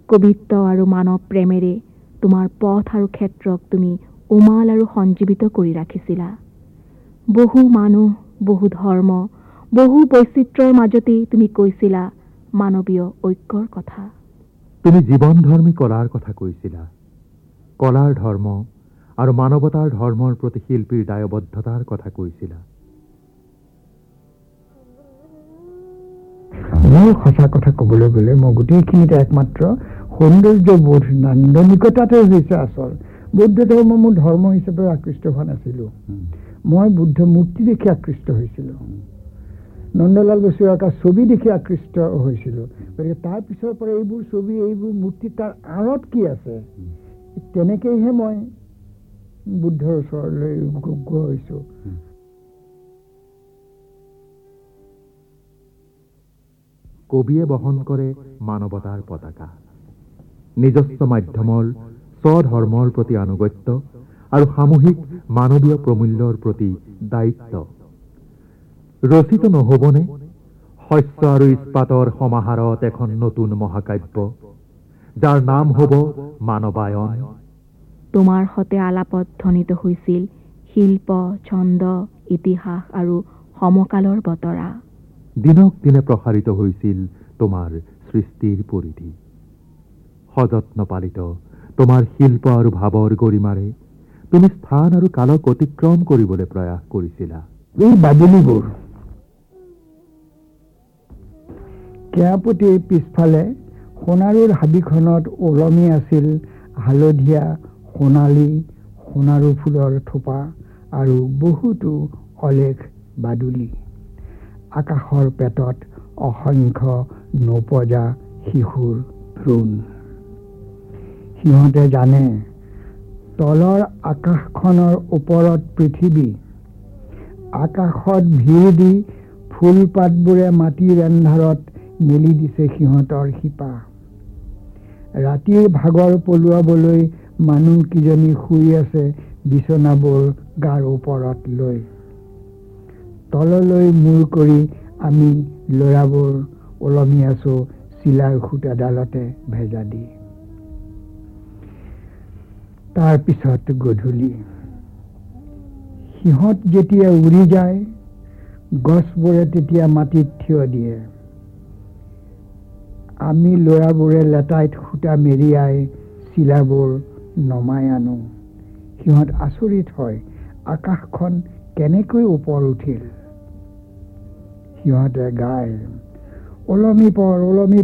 কবিত্ব আৰু মানৱ প্ৰেমেৰে তোমাৰ পথ আৰু ক্ষেত্ৰক তুমি উমাল আৰু সঞ্জীৱিত কৰি ৰাখিছিলা। বহু মানুহ, বহু ধৰ্ম, বহু বৈচিত্ৰ্যৰ মাজতেই তুমি কৈছিলা মানৱীয় ঐক্যৰ কথা। তুমি জীৱনধৰ্মী কলাৰ কথা কৈছিলা। কলাৰ ধৰ্ম আৰু মানৱতাৰ ধৰ্মৰ প্ৰতি শিল্পীৰ দায়বদ্ধতাৰ কথা কৈছিলা। মোৰ সঁচা কথা ক'বলৈ গ'লে মই গোটেইখিনিতে একমাত্ৰ সৌন্দৰ্যবোধ, নান্দনিকতাতে হৈছে আচল। বৌদ্ধ ধৰ্ম মোৰ ধৰ্ম হিচাপে আকৃষ্ট হোৱা নাছিলোঁ। মই বুদ্ধ মূৰ্তি দেখি আকৃষ্ট হৈছিলোঁ। নন্দলাল বসুৱে আঁকা ছবি দেখি আকৃষ্ট হৈছিলোঁ। গতিকে তাৰ পিছৰ পৰা এইবোৰ ছবি, এইবোৰ মূৰ্তি, তাৰ আঁৰত কি আছে, তেনেকৈহে মই বুদ্ধৰ ওচৰলৈ গৈছোঁ। কবিয়ে বহন কৰে মানৱতাৰ পতাকা। নিজস্ব মাধ্যমৰ স্বধৰ্মৰ প্ৰতি আনুগত্য আৰু সামূহিক মানৱীয় প্ৰমূল্যৰ প্ৰতি দায়িত্ব। ৰচিত নহ'বনে শস্য আৰু ইস্পাতৰ সমাহাৰত এখন নতুন মহাকাব্য, যাৰ নাম হ'ব মানৱায়ন? তোমাৰ সতে আলাপত ধ্বনিত হৈছিল শিল্প, ছন্দ, ইতিহাস আৰু সমকালৰ বতৰা। দিনক দিনে প্ৰসাৰিত হৈছিল তোমাৰ সৃষ্টিৰ পৰিধি। সযত্ন পালিত তোমাৰ শিল্প আৰু ভাৱৰ গৰিমাৰে তুমি স্থান আৰু কালক অতিক্ৰম কৰিবলৈ প্ৰয়াস কৰিছিলা। এই বাদুলিবোৰ কেৰাপতিৰ পিছফালে সোণাৰুৰ হাবিখনত ওলমি আছিল হালধীয়া, সোণালী, সোণাৰু ফুলৰ থোপা আৰু বহুতো অলেখ বাদুলি। আকাশৰ পেটত অসংখ্য নপজা শিশুৰ ভ্ৰূণ। সিহঁতে জানে তলৰ আকাশখনৰ ওপৰত পৃথিৱী। আকাশত ভিৰ দি ফুলপাতবোৰে মাটিৰ এন্ধাৰত মেলি দিছে সিহঁতৰ শিপা। ৰাতিৰ ভাগৰ পলুৱাবলৈ মানুহকেইজনী শুই আছে বিচনাবোৰ গাৰ ওপৰত লৈ। তললৈ মূৰ কৰি আমি ল'ৰাবোৰ ওলমি আছো চিলাৰ সূতাডালতে ভেজা দি। তাৰ পিছত গধূলি। সিহঁত যেতিয়া উৰি যায়, গছবোৰে তেতিয়া মাটিত থিয় দিয়ে। আমি ল'ৰাবোৰে লেটাইত সূতা মেৰিয়াই চিলাবোৰ নমাই আনো। সিহঁত আচৰিত হয়, আকাশখন কেনেকৈ ওপৰ উঠিল। সিহঁতে গায়, ওলমি পৰ, ওলমি